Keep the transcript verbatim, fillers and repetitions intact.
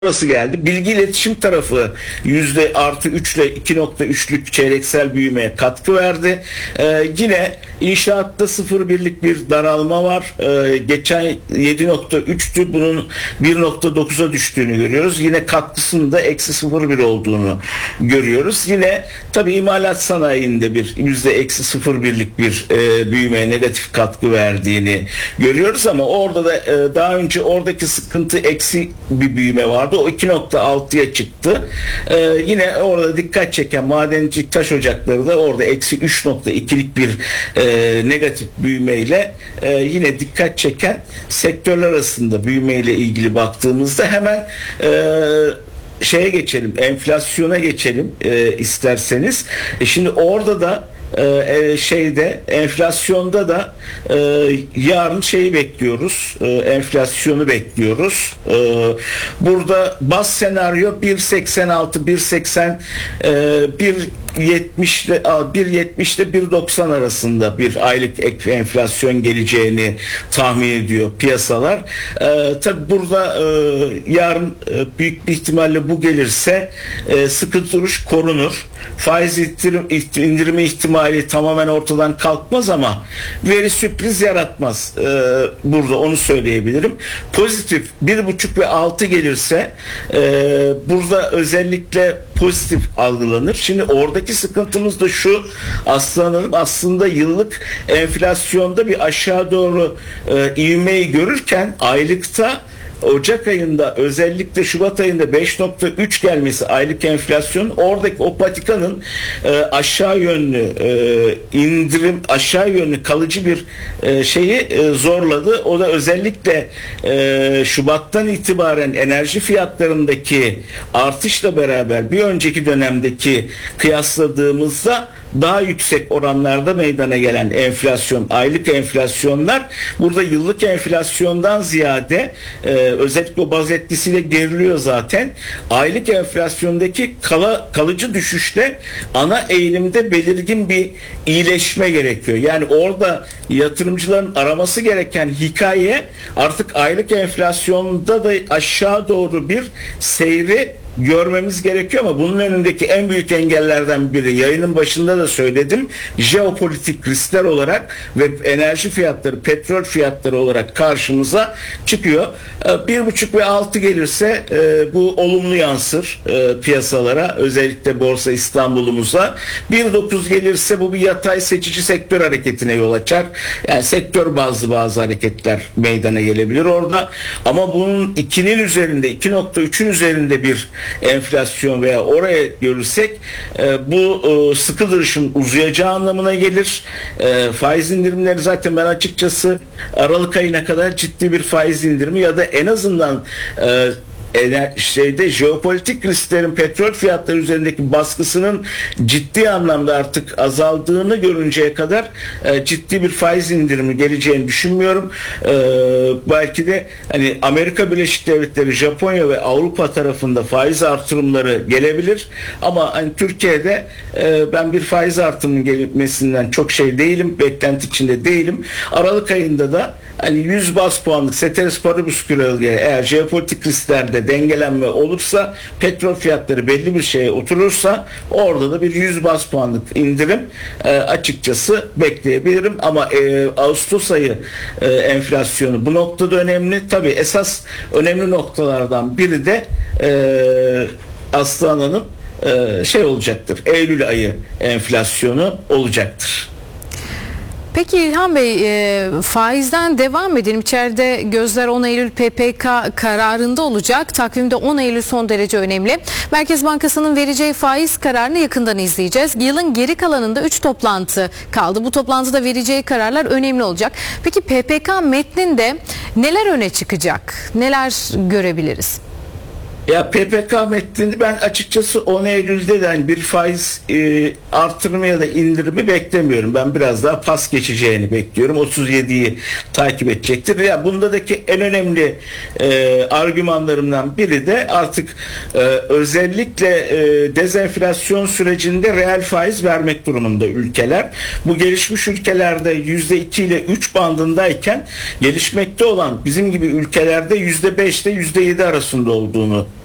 Burası geldi. Bilgi iletişim tarafı yüzde artı üç ile iki nokta üçlük çeyreksel büyümeye katkı verdi. Ee, yine inşaatta sıfır birlik bir daralma var. Ee, geçen yedi nokta üçtü. Bunun bir nokta dokuza düştüğünü görüyoruz. Yine katkısının da eksi sıfır virgül bir olduğunu görüyoruz. Yine tabii imalat sanayinde bir yüzde eksi sıfır birlik bir e, büyümeye negatif katkı verdiğini görüyoruz ama orada da e, daha önce oradaki sıkıntı eksi bir büyüme vardı. O iki nokta altıya çıktı. Ee, yine orada dikkat çeken madencilik taş ocakları da orada eksi üç nokta ikilik bir e, negatif büyümeyle e, yine dikkat çeken sektörler arasında büyümeyle ilgili baktığımızda hemen e, şeye geçelim, enflasyona geçelim e, isterseniz. E, şimdi orada da Ee, şeyde enflasyonda da e, yarın şeyi bekliyoruz, e, enflasyonu bekliyoruz. E, burada baz senaryo bir seksen altı bir seksen bir yetmiş ile bir yetmiş ile bir doksan arasında bir aylık ek enflasyon geleceğini tahmin ediyor piyasalar. E, tabi burada e, yarın e, büyük bir ihtimalle bu gelirse e, sıkı duruş korunur. Faiz indirim, indirme ihtimali tamamen ortadan kalkmaz ama veri sürpriz yaratmaz. Ee, burada onu söyleyebilirim. Pozitif bir buçuk ve altı gelirse e, burada özellikle pozitif algılanır. Şimdi oradaki sıkıntımız da şu aslanım, aslında yıllık enflasyonda bir aşağı doğru e, ivmeyi görürken aylıkta Ocak ayında özellikle Şubat ayında beş nokta üç gelmesi aylık enflasyon oradaki o patikanın e, aşağı yönlü e, indirim aşağı yönlü kalıcı bir e, şeyi e, zorladı. O da özellikle e, Şubat'tan itibaren enerji fiyatlarındaki artışla beraber bir önceki dönemdeki kıyasladığımızda daha yüksek oranlarda meydana gelen enflasyon, aylık enflasyonlar burada yıllık enflasyondan ziyade e, özellikle o baz etkisiyle geriliyor zaten. Aylık enflasyondaki kala, kalıcı düşüşte ana eğilimde belirgin bir iyileşme gerekiyor. Yani orada yatırımcıların araması gereken hikaye artık aylık enflasyonda da aşağı doğru bir seyri görmemiz gerekiyor ama bunun önündeki en büyük engellerden biri, yayının başında da söyledim, jeopolitik riskler olarak ve enerji fiyatları, petrol fiyatları olarak karşımıza çıkıyor. Bir buçuk ve altı gelirse bu olumlu yansır piyasalara, özellikle Borsa İstanbul'umuza. Bir dokuz gelirse bu bir yatay seçici sektör hareketine yol açar. Yani sektör bazlı bazı hareketler meydana gelebilir orada. Ama bunun ikinin üzerinde, iki nokta üçün üzerinde bir enflasyon veya oraya görürsek e, bu e, sıkı duruşun uzayacağı anlamına gelir. E, faiz indirimleri zaten ben açıkçası Aralık ayına kadar ciddi bir faiz indirimi ya da en azından e, şeyde jeopolitik risklerin petrol fiyatları üzerindeki baskısının ciddi anlamda artık azaldığını görünceye kadar e, ciddi bir faiz indirimi geleceğini düşünmüyorum. E, belki de hani Amerika Birleşik Devletleri, Japonya ve Avrupa tarafında faiz artırımları gelebilir ama hani Türkiye'de e, ben bir faiz artırımının gelmesinden çok şey değilim, beklenti içinde değilim. Aralık ayında da hani yüz baz puanlık ceteris paribus kuralıyla eğer jeopolitik risklerde dengelenme olursa, petrol fiyatları belli bir şeye oturursa orada da bir yüz baz puanlık indirim e, açıkçası bekleyebilirim ama e, Ağustos ayı e, enflasyonu bu noktada önemli. Tabii esas önemli noktalardan biri de e, Aslan Hanım e, şey olacaktır. Eylül ayı enflasyonu olacaktır. Peki İlhan Bey, e, faizden devam edelim. İçeride gözler on Eylül P P K kararında olacak. Takvimde on Eylül son derece önemli. Merkez Bankası'nın vereceği faiz kararını yakından izleyeceğiz. Yılın geri kalanında üç toplantı kaldı. Bu toplantıda vereceği kararlar önemli olacak. Peki P P K metninde neler öne çıkacak? Neler görebiliriz? Ya P P K metninde ben açıkçası on Eylül'de de hani bir faiz e, artırımı ya da indirimi beklemiyorum. Ben biraz daha pas geçeceğini bekliyorum. otuz yediyi takip edecektir. Ya bundaki en önemli e, argümanlarımdan biri de artık e, özellikle e, dezenflasyon sürecinde reel faiz vermek durumunda ülkeler. Bu gelişmiş ülkelerde yüzde iki ile üç bandındayken gelişmekte olan bizim gibi ülkelerde yüzde beş ile yüzde yedi arasında olduğunu